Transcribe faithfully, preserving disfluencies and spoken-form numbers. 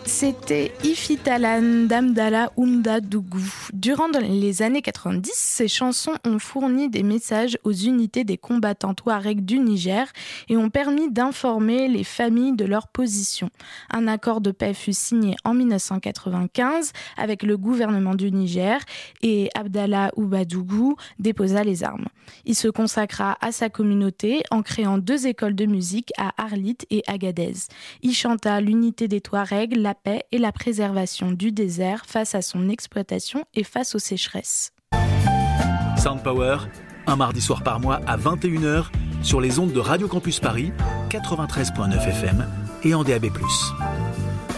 C'était Ifitalan d'Amdallah Oumdadougou. Durant les années quatre-vingt-dix, ces chansons ont fourni des messages aux unités des combattants touaregs du Niger et ont permis d'informer les familles de leur position. Un accord de paix fut signé en dix-neuf cent quatre-vingt-quinze avec le gouvernement du Niger et Abdallah Oubadougou déposa les armes. Il se consacra à sa communauté en créant deux écoles de musique à Arlit et Agadez. Il chanta l'unité des Touaregs, la paix et la préservation du désert face à son exploitation et face aux sécheresses. Sound Power, un mardi soir par mois à vingt et une heures sur les ondes de Radio Campus Paris, quatre-vingt-treize virgule neuf F M et en D A B plus.